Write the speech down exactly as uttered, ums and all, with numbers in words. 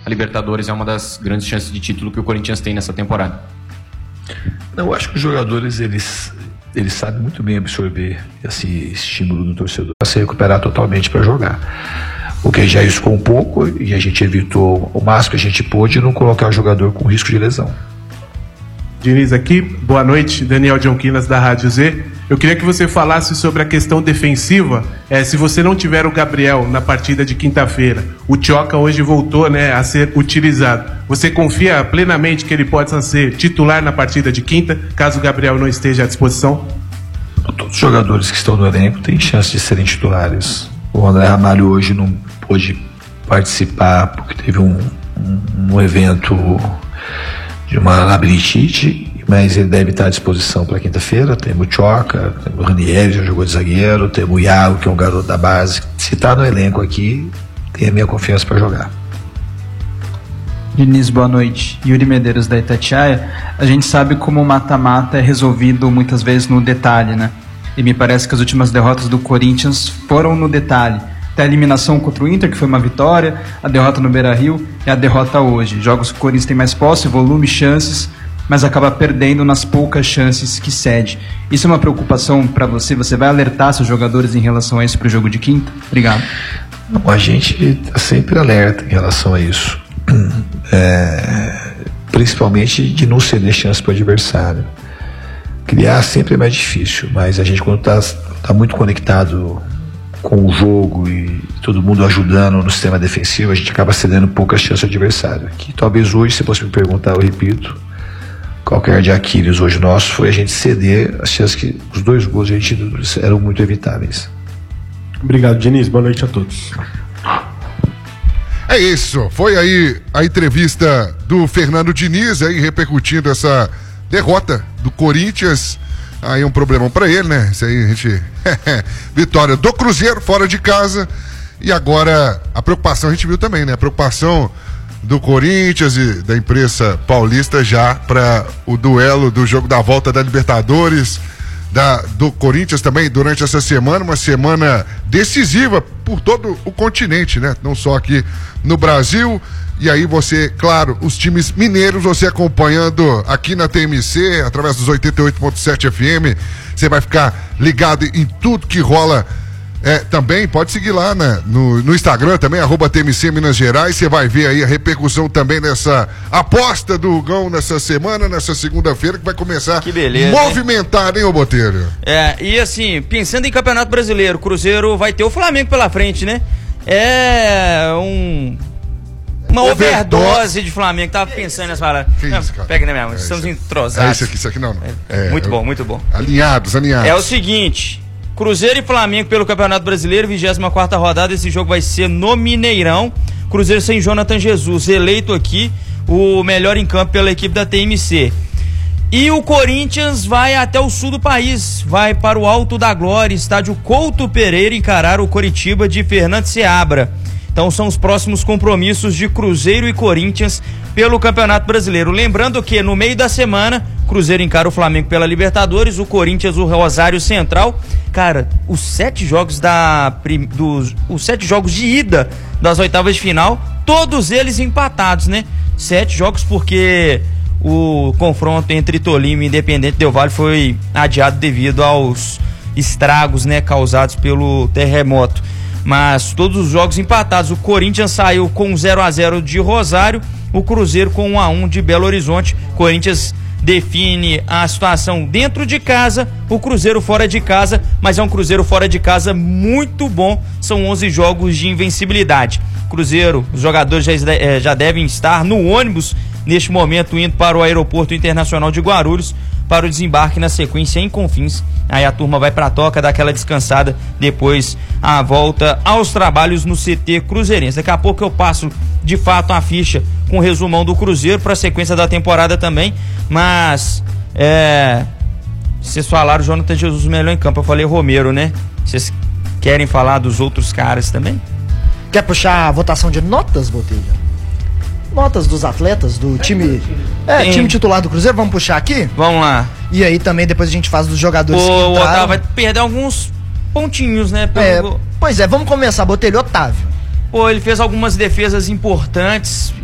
a Libertadores é uma das grandes chances de título que o Corinthians tem nessa temporada. Não, eu acho que os jogadores, eles, eles sabem muito bem absorver esse estímulo do torcedor para se recuperar totalmente para jogar. O que já riscou um pouco e a gente evitou o máximo que a gente pôde não colocar o jogador com risco de lesão. Diniz aqui, boa noite, Daniel Jonquinas da Rádio Z. Eu queria que você falasse sobre a questão defensiva. É, se você não tiver o Gabriel na partida de quinta-feira, o Tioca hoje voltou, né, a ser utilizado. Você confia plenamente que ele possa ser titular na partida de quinta, caso o Gabriel não esteja à disposição? Todos os jogadores que estão no elenco têm chance de serem titulares. O André Ramalho hoje não pôde participar porque teve um, um, um evento de uma labirintite, mas ele deve estar à disposição para quinta-feira. Temos o Tioca, temos o Ranieri, já jogou de zagueiro, temos o Iago, que é um garoto da base. Se está no elenco aqui, tem a minha confiança para jogar. Diniz, boa noite. Yuri Medeiros da Itatiaia. A gente sabe como o mata-mata é resolvido muitas vezes no detalhe, né? E me parece que as últimas derrotas do Corinthians foram no detalhe. Até a eliminação contra o Inter, que foi uma vitória, a derrota no Beira-Rio e a derrota hoje. Jogos que o Corinthians tem mais posse, volume, chances, mas acaba perdendo nas poucas chances que cede. Isso é uma preocupação para você? Você vai alertar seus jogadores em relação a isso para o jogo de quinta? Obrigado. Não, a gente está sempre alerta em relação a isso. É, principalmente de não ceder chance para o adversário. Criar sempre é mais difícil, mas a gente, quando está tá muito conectado com o jogo e todo mundo ajudando no sistema defensivo, a gente acaba cedendo poucas chances ao adversário. Que talvez hoje, se você me perguntar, eu repito, qualquer de Aquiles hoje nosso foi a gente ceder as chances que os dois gols a gente eram muito evitáveis. Obrigado, Diniz. Boa noite a todos. É isso, foi aí a entrevista do Fernando Diniz, aí repercutindo essa derrota do Corinthians. Aí um problemão pra ele, né? Isso aí a gente... Vitória do Cruzeiro fora de casa. E agora a preocupação a gente viu também, né? A preocupação do Corinthians e da imprensa paulista já para o duelo do jogo da volta da Libertadores, da, do Corinthians também durante essa semana, uma semana decisiva por todo o continente, né? Não só aqui no Brasil. E aí você, claro, os times mineiros, você acompanhando aqui na T M C, através dos oitenta e oito ponto sete F M, você vai ficar ligado em tudo que rola. É, também pode seguir lá, né, no, no Instagram também, arroba T M C Minas Gerais. Você vai ver aí a repercussão também nessa aposta do Hugão nessa semana, nessa segunda-feira, que vai começar que beleza, movimentar, hein, hein ô Botelho? É, e assim, pensando em Campeonato Brasileiro, o Cruzeiro vai ter o Flamengo pela frente, né? É um... Uma overdose, overdose de Flamengo. Tava pensando nessa palavra. Que isso, cara? Pega, né, mesmo? É Estamos isso. entrosados. É isso aqui, isso aqui não. não. É, é, muito é, bom, muito bom. Alinhados, alinhados. É o seguinte... Cruzeiro e Flamengo pelo Campeonato Brasileiro, vigésima quarta rodada. Esse jogo vai ser no Mineirão. Cruzeiro sem Jonathan Jesus, eleito aqui o melhor em campo pela equipe da T M C. E o Corinthians vai até o sul do país, vai para o Alto da Glória, estádio Couto Pereira, encarar o Coritiba de Fernando Seabra. Então são os próximos compromissos de Cruzeiro e Corinthians pelo Campeonato Brasileiro. Lembrando que no meio da semana, Cruzeiro encara o Flamengo pela Libertadores, o Corinthians o Rosário Central. Cara, os sete jogos da dos, os sete jogos de ida das oitavas de final, todos eles empatados, né? Sete jogos porque o confronto entre Tolima e Independente Del Valle foi adiado devido aos estragos, né, causados pelo terremoto. Mas todos os jogos empatados. O Corinthians saiu com zero a zero de Rosário, o Cruzeiro com um a um de Belo Horizonte. Corinthians define a situação dentro de casa, o Cruzeiro fora de casa, mas é um Cruzeiro fora de casa muito bom. São onze jogos de invencibilidade. Cruzeiro, os jogadores já, já devem estar no ônibus neste momento, indo para o Aeroporto Internacional de Guarulhos para o desembarque na sequência em Confins. Aí a turma vai pra toca, dá aquela descansada, depois a volta aos trabalhos no C T Cruzeirense. Daqui a pouco eu passo de fato a ficha com o resumão do Cruzeiro para a sequência da temporada também, mas é, vocês falaram Jonathan Jesus melhor em campo, eu falei Romero, né? Vocês querem falar dos outros caras também? Quer puxar a votação de notas, Botelho? Notas dos atletas do time. É, Tem. time titular do Cruzeiro, vamos puxar aqui? Vamos lá. E aí também depois a gente faz dos jogadores o, que entraram. O Otávio vai perder alguns pontinhos, né? Pelo... É, pois é, vamos começar, Botelho, Otávio. Pô, ele fez algumas defesas importantes.